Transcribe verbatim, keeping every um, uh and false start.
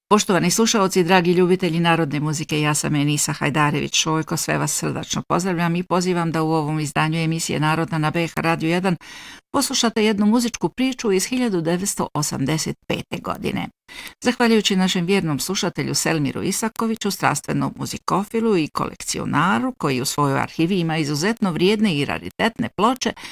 Poštovani slušaoci, dragi ljubitelji narodne muzike, ja sam Enisa Hajdarević-Šojko, sve vas srdačno pozdravljam i pozivam da u ovom izdanju emisije Narodna na B H Radio jedan poslušate jednu muzičku priču iz hiljadu devetsto osamdeset pete. godine. Zahvaljujući našem vjernom slušatelju Selmiru Isakoviću, strastvenom muzikofilu i kolekcionaru koji u svojoj arhivi ima izuzetno vrijedne i raritetne ploče,